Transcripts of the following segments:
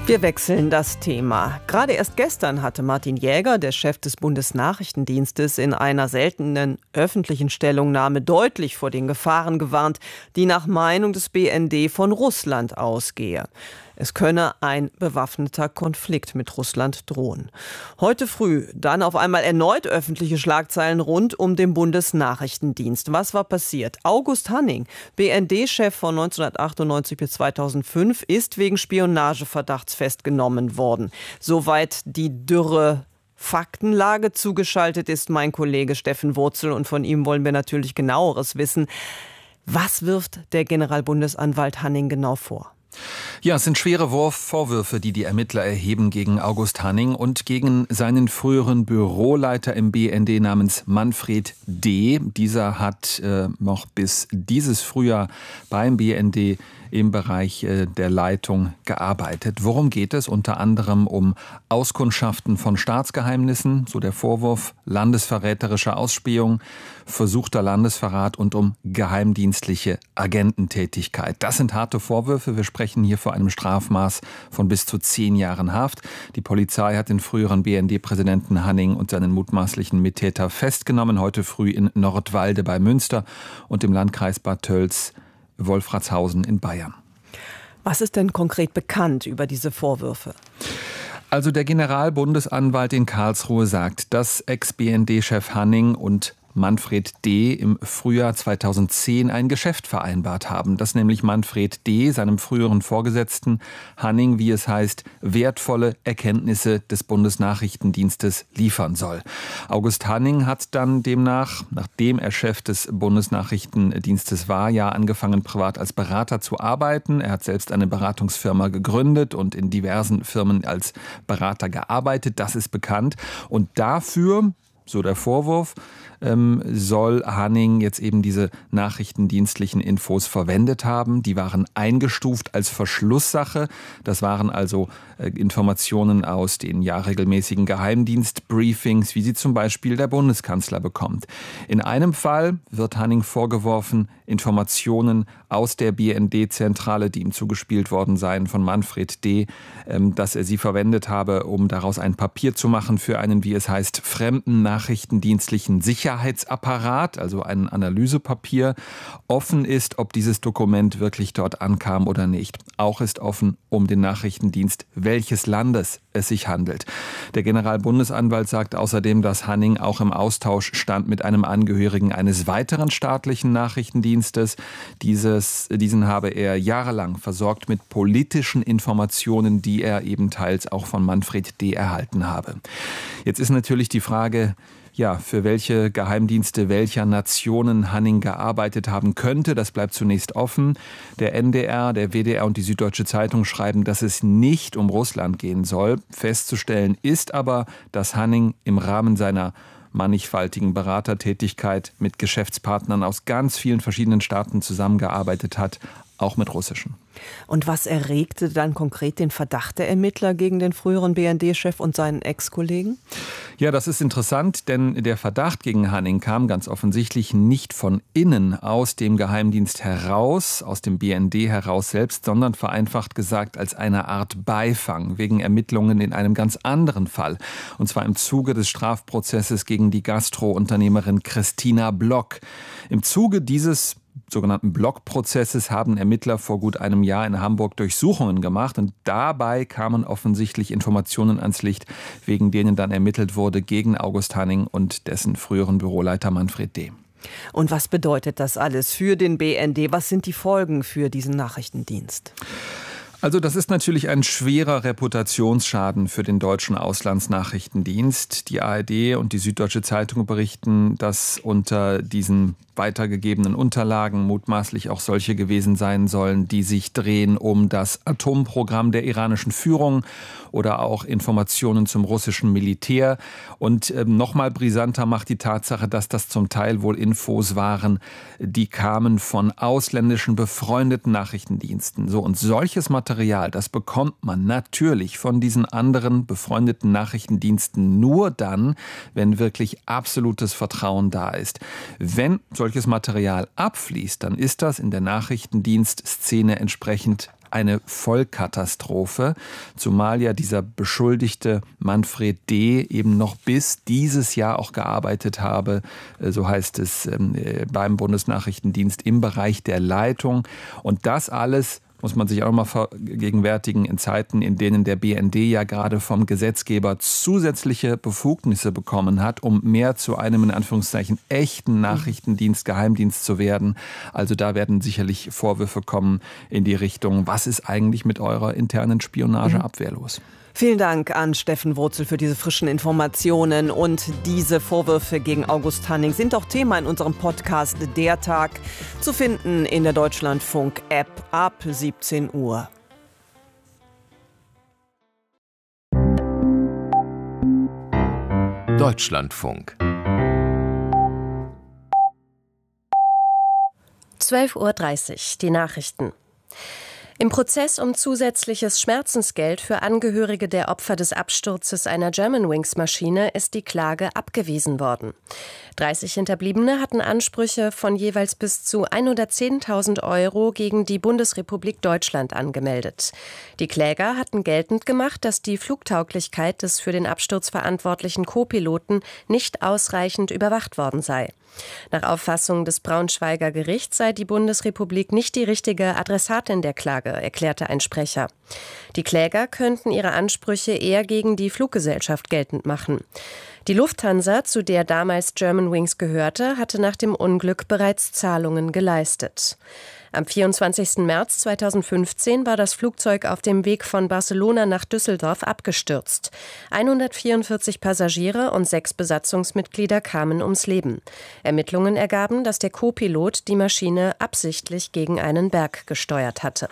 Wir wechseln das Thema. Gerade erst gestern hatte Martin Jäger, der Chef des Bundesnachrichtendienstes, in einer seltenen öffentlichen Stellungnahme deutlich vor den Gefahren gewarnt, die nach Meinung des BND von Russland ausgehe. Es könne ein bewaffneter Konflikt mit Russland drohen. Heute früh dann auf einmal erneut öffentliche Schlagzeilen rund um den Bundesnachrichtendienst. Was war passiert? August Hanning, BND-Chef von 1998 bis 2005, ist wegen Spionageverdachts festgenommen worden. Soweit die dürre Faktenlage. Zugeschaltet ist mein Kollege Steffen Wurzel und von ihm wollen wir natürlich Genaueres wissen. Was wirft der Generalbundesanwalt Hanning genau vor? Ja, es sind schwere Vorwürfe, die die Ermittler erheben gegen August Hanning und gegen seinen früheren Büroleiter im BND namens Manfred D. Dieser hat noch bis dieses Frühjahr beim BND im Bereich der Leitung gearbeitet. Worum geht es? Unter anderem um Auskundschaften von Staatsgeheimnissen, so der Vorwurf, landesverräterische Ausspähung, versuchter Landesverrat und um geheimdienstliche Agententätigkeit. Das sind harte Vorwürfe. Wir sprechen hier vor einem Strafmaß von bis zu 10 Jahren Haft. Die Polizei hat den früheren BND-Präsidenten Hanning und seinen mutmaßlichen Mittäter festgenommen, heute früh in Nordwalde bei Münster und im Landkreis Bad Tölz Wolfratshausen in Bayern. Was ist denn konkret bekannt über diese Vorwürfe? Also der Generalbundesanwalt in Karlsruhe sagt, dass Ex-BND-Chef Hanning und Manfred D. im Frühjahr 2010 ein Geschäft vereinbart haben, dass nämlich Manfred D. seinem früheren Vorgesetzten Hanning, wie es heißt, wertvolle Erkenntnisse des Bundesnachrichtendienstes liefern soll. August Hanning hat dann demnach, nachdem er Chef des Bundesnachrichtendienstes war, ja angefangen, privat als Berater zu arbeiten. Er hat selbst eine Beratungsfirma gegründet und in diversen Firmen als Berater gearbeitet. Das ist bekannt. Und dafür, so der Vorwurf, soll Hanning jetzt eben diese nachrichtendienstlichen Infos verwendet haben. Die waren eingestuft als Verschlusssache. Das waren also Informationen aus den ja regelmäßigen Geheimdienstbriefings, wie sie zum Beispiel der Bundeskanzler bekommt. In einem Fall wird Hanning vorgeworfen, Informationen aus der BND-Zentrale, die ihm zugespielt worden seien von Manfred D., dass er sie verwendet habe, um daraus ein Papier zu machen für einen, wie es heißt, fremden nachrichtendienstlichen Sicherheitsapparat, also ein Analysepapier. Offen ist, ob dieses Dokument wirklich dort ankam oder nicht. Auch ist offen um den Nachrichtendienst, welches Landes es sich handelt. Der Generalbundesanwalt sagt außerdem, dass Hanning auch im Austausch stand mit einem Angehörigen eines weiteren staatlichen Nachrichtendienstes. Diesen habe er jahrelang versorgt mit politischen Informationen, die er eben teils auch von Manfred D. erhalten habe. Jetzt ist natürlich die Frage, ja, für welche Geheimdienste welcher Nationen Hanning gearbeitet haben könnte. Das bleibt zunächst offen. Der NDR, der WDR und die Süddeutsche Zeitung schreiben, dass es nicht um Russland gehen soll. Festzustellen ist aber, dass Hanning im Rahmen seiner mannigfaltigen Beratertätigkeit mit Geschäftspartnern aus ganz vielen verschiedenen Staaten zusammengearbeitet hat, auch mit russischen. Und was erregte dann konkret den Verdacht der Ermittler gegen den früheren BND-Chef und seinen Ex-Kollegen? Ja, das ist interessant, denn der Verdacht gegen Hanning kam ganz offensichtlich nicht von innen aus dem Geheimdienst heraus, aus dem BND heraus selbst, sondern vereinfacht gesagt als eine Art Beifang wegen Ermittlungen in einem ganz anderen Fall. Und zwar im Zuge des Strafprozesses gegen die Gastrounternehmerin Christina Block. Im Zuge dieses sogenannten Block-Prozesses haben Ermittler vor gut einem Jahr in Hamburg Durchsuchungen gemacht und dabei kamen offensichtlich Informationen ans Licht, wegen denen dann ermittelt wurde gegen August Hanning und dessen früheren Büroleiter Manfred D. Und was bedeutet das alles für den BND? Was sind die Folgen für diesen Nachrichtendienst? Also das ist natürlich ein schwerer Reputationsschaden für den deutschen Auslandsnachrichtendienst. Die ARD und die Süddeutsche Zeitung berichten, dass unter diesen weitergegebenen Unterlagen mutmaßlich auch solche gewesen sein sollen, die sich drehen um das Atomprogramm der iranischen Führung oder auch Informationen zum russischen Militär. Und noch mal brisanter macht die Tatsache, dass das zum Teil wohl Infos waren, die kamen von ausländischen befreundeten Nachrichtendiensten. So, und solches Material, das bekommt man natürlich von diesen anderen befreundeten Nachrichtendiensten nur dann, wenn wirklich absolutes Vertrauen da ist. Wenn solches Material abfließt, dann ist das in der Nachrichtendienstszene entsprechend eine Vollkatastrophe, zumal ja dieser Beschuldigte Manfred D. eben noch bis dieses Jahr auch gearbeitet habe, so heißt es beim Bundesnachrichtendienst im Bereich der Leitung. Und das alles muss man sich auch mal vergegenwärtigen in Zeiten, in denen der BND ja gerade vom Gesetzgeber zusätzliche Befugnisse bekommen hat, um mehr zu einem in Anführungszeichen echten Nachrichtendienst, Geheimdienst zu werden. Also da werden sicherlich Vorwürfe kommen in die Richtung, was ist eigentlich mit eurer internen Spionageabwehr los? Vielen Dank an Steffen Wurzel für diese frischen Informationen. Und diese Vorwürfe gegen August Hanning sind auch Thema in unserem Podcast Der Tag, zu finden in der Deutschlandfunk-App ab 17 Uhr. Deutschlandfunk 12:30 Uhr, die Nachrichten. Im Prozess um zusätzliches Schmerzensgeld für Angehörige der Opfer des Absturzes einer Germanwings-Maschine ist die Klage abgewiesen worden. 30 Hinterbliebene hatten Ansprüche von jeweils bis zu 110.000 € gegen die Bundesrepublik Deutschland angemeldet. Die Kläger hatten geltend gemacht, dass die Flugtauglichkeit des für den Absturz verantwortlichen Co-Piloten nicht ausreichend überwacht worden sei. Nach Auffassung des Braunschweiger Gerichts sei die Bundesrepublik nicht die richtige Adressatin der Klage, erklärte ein Sprecher. Die Kläger könnten ihre Ansprüche eher gegen die Fluggesellschaft geltend machen. Die Lufthansa, zu der damals Germanwings gehörte, hatte nach dem Unglück bereits Zahlungen geleistet. Am 24. März 2015 war das Flugzeug auf dem Weg von Barcelona nach Düsseldorf abgestürzt. 144 Passagiere und 6 Besatzungsmitglieder kamen ums Leben. Ermittlungen ergaben, dass der Co-Pilot die Maschine absichtlich gegen einen Berg gesteuert hatte.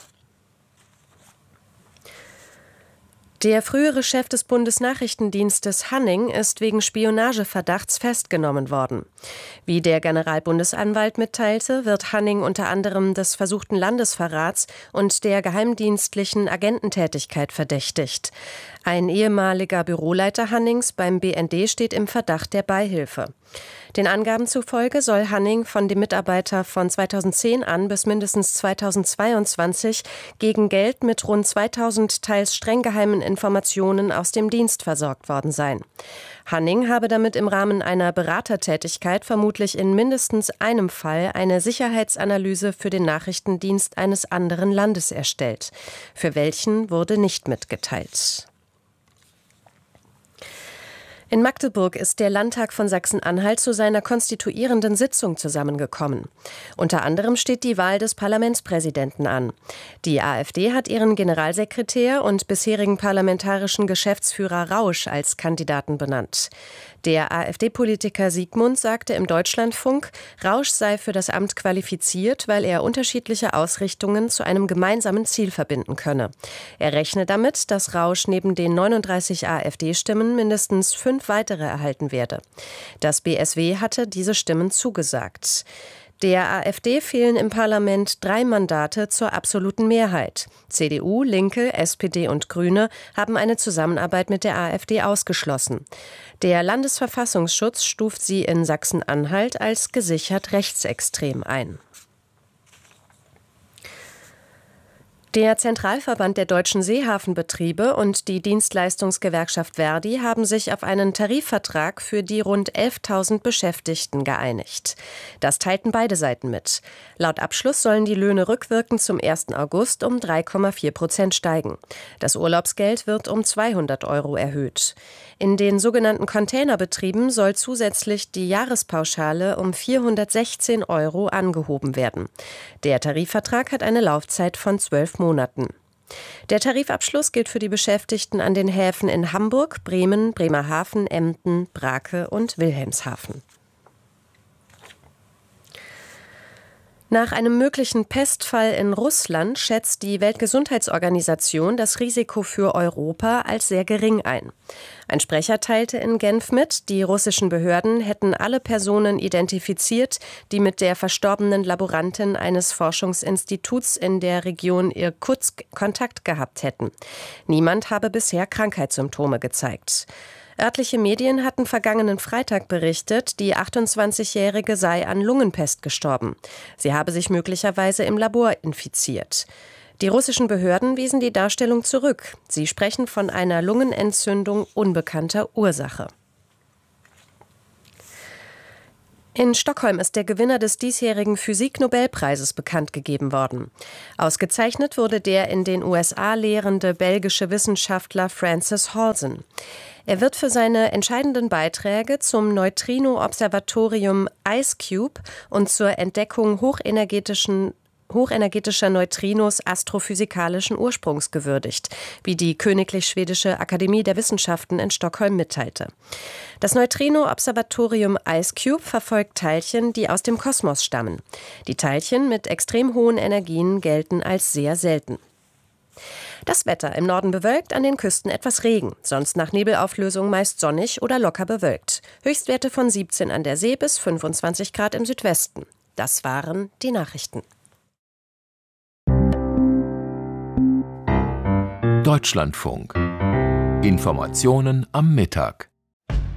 Der frühere Chef des Bundesnachrichtendienstes Hanning ist wegen Spionageverdachts festgenommen worden. Wie der Generalbundesanwalt mitteilte, wird Hanning unter anderem des versuchten Landesverrats und der geheimdienstlichen Agententätigkeit verdächtigt. Ein ehemaliger Büroleiter Hannings beim BND steht im Verdacht der Beihilfe. Den Angaben zufolge soll Hanning von dem Mitarbeiter von 2010 an bis mindestens 2022 gegen Geld mit rund 2000 teils streng geheimen Informationen aus dem Dienst versorgt worden sein. Hanning habe damit im Rahmen einer Beratertätigkeit vermutlich in mindestens einem Fall eine Sicherheitsanalyse für den Nachrichtendienst eines anderen Landes erstellt. Für welchen wurde nicht mitgeteilt. In Magdeburg ist der Landtag von Sachsen-Anhalt zu seiner konstituierenden Sitzung zusammengekommen. Unter anderem steht die Wahl des Parlamentspräsidenten an. Die AfD hat ihren Generalsekretär und bisherigen parlamentarischen Geschäftsführer Rausch als Kandidaten benannt. Der AfD-Politiker Siegmund sagte im Deutschlandfunk, Rausch sei für das Amt qualifiziert, weil er unterschiedliche Ausrichtungen zu einem gemeinsamen Ziel verbinden könne. Er rechne damit, dass Rausch neben den 39 AfD-Stimmen mindestens 5 weitere erhalten werde. Das BSW hatte diese Stimmen zugesagt. Der AfD fehlen im Parlament 3 Mandate zur absoluten Mehrheit. CDU, Linke, SPD und Grüne haben eine Zusammenarbeit mit der AfD ausgeschlossen. Der Landesverfassungsschutz stuft sie in Sachsen-Anhalt als gesichert rechtsextrem ein. Der Zentralverband der deutschen Seehafenbetriebe und die Dienstleistungsgewerkschaft Verdi haben sich auf einen Tarifvertrag für die rund 11.000 Beschäftigten geeinigt. Das teilten beide Seiten mit. Laut Abschluss sollen die Löhne rückwirkend zum 1. August um 3,4% steigen. Das Urlaubsgeld wird um 200 € erhöht. In den sogenannten Containerbetrieben soll zusätzlich die Jahrespauschale um 416 € angehoben werden. Der Tarifvertrag hat eine Laufzeit von 12 Monaten. Der Tarifabschluss gilt für die Beschäftigten an den Häfen in Hamburg, Bremen, Bremerhaven, Emden, Brake und Wilhelmshaven. Nach einem möglichen Pestfall in Russland schätzt die Weltgesundheitsorganisation das Risiko für Europa als sehr gering ein. Ein Sprecher teilte in Genf mit, die russischen Behörden hätten alle Personen identifiziert, die mit der verstorbenen Laborantin eines Forschungsinstituts in der Region Irkutsk Kontakt gehabt hätten. Niemand habe bisher Krankheitssymptome gezeigt. Örtliche Medien hatten vergangenen Freitag berichtet, die 28-Jährige sei an Lungenpest gestorben. Sie habe sich möglicherweise im Labor infiziert. Die russischen Behörden wiesen die Darstellung zurück. Sie sprechen von einer Lungenentzündung unbekannter Ursache. In Stockholm ist der Gewinner des diesjährigen Physik-Nobelpreises bekannt gegeben worden. Ausgezeichnet wurde der in den USA lehrende belgische Wissenschaftler Francis Halsen. Er wird für seine entscheidenden Beiträge zum Neutrino-Observatorium IceCube und zur Entdeckung hochenergetischer Neutrinos astrophysikalischen Ursprungs gewürdigt, wie die Königlich Schwedische Akademie der Wissenschaften in Stockholm mitteilte. Das Neutrino-Observatorium IceCube verfolgt Teilchen, die aus dem Kosmos stammen. Die Teilchen mit extrem hohen Energien gelten als sehr selten. Das Wetter: im Norden bewölkt, an den Küsten etwas Regen, sonst nach Nebelauflösung meist sonnig oder locker bewölkt. Höchstwerte von 17 an der See bis 25 Grad im Südwesten. Das waren die Nachrichten. Deutschlandfunk. Informationen am Mittag.